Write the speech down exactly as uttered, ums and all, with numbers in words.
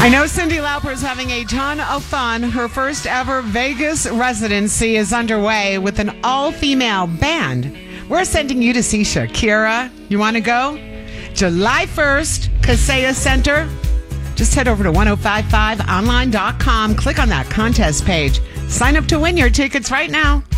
I know Cyndi Lauper is having a ton of fun. Her first ever Vegas residency is underway with an all-female band. We're sending you to see Shakira. You want to go? July first, Kaseya Center. Just head over to ten fifty-five online dot com. Click on that contest page. Sign up to win your tickets right now.